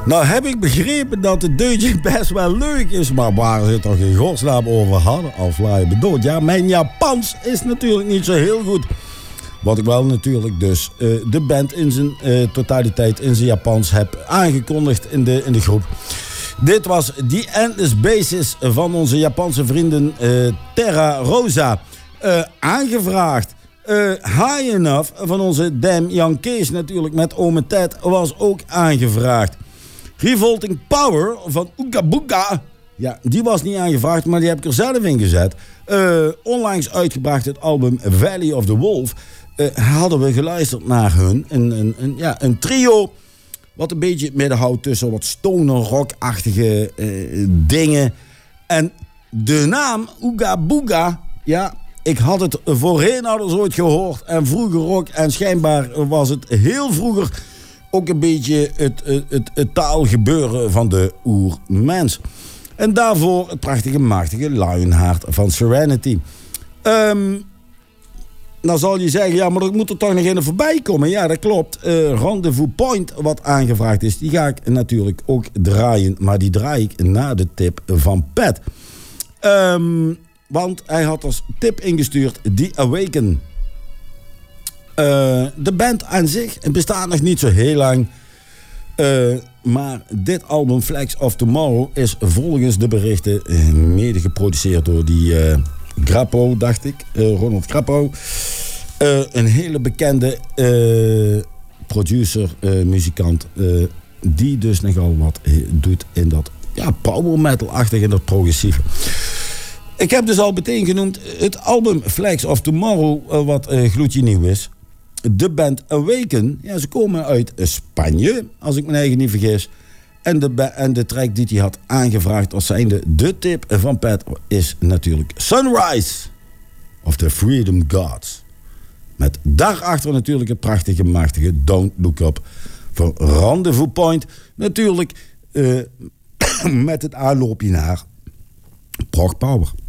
Nou heb ik begrepen dat het deuntje best wel leuk is, maar waar ze het toch in godsnaam over hadden, al sla je me dood. Ja, mijn Japans is natuurlijk niet zo heel goed. Wat ik wel natuurlijk dus de band in zijn totaliteit in zijn Japans heb aangekondigd in de groep. Dit was The Endless Basis van onze Japanse vrienden Terra Rosa. Aangevraagd. High Enough van onze Damn Young Kees natuurlijk met Ome Ted was ook aangevraagd. Revolting Power van Ooga Booga. Ja, die was niet aangevraagd, maar die heb ik er zelf in gezet. Onlangs uitgebracht het album Valley of the Wolf. Hadden we geluisterd naar hun. Een trio wat een beetje het midden houdt tussen wat stoner rock-achtige dingen. En de naam Ooga Booga, ja, ik had het voorheen al eens ooit gehoord. En vroeger ook. En schijnbaar was het heel vroeger ook een beetje het taalgebeuren van de oermens. En daarvoor het prachtige, machtige Lionheart van Serenity. Nou zal je zeggen, ja, maar er moet er toch nog een voorbij komen. Ja, dat klopt. Rendezvous Point, wat aangevraagd is, die ga ik natuurlijk ook draaien. Maar die draai ik na de tip van Pat. Want hij had als tip ingestuurd The Awaken. De band aan zich bestaat nog niet zo heel lang. Maar dit album Flags of Tomorrow is volgens de berichten mede geproduceerd door die Grappo, dacht ik. Ronald Grappo. Een hele bekende producer, muzikant. Die dus nogal wat doet in dat power metal-achtig en dat progressieve. Ik heb dus al meteen genoemd het album Flags of Tomorrow, wat gloedje nieuw is. De band Awaken, ja, ze komen uit Spanje, als ik me eigen niet vergis. En de track die hij had aangevraagd als zijnde de tip van Pat is natuurlijk Sunrise of the Freedom Gods. Met daarachter natuurlijk het prachtige, machtige Don't Look Up voor Rendezvous Point. Natuurlijk met het aanloopje naar Prog Power.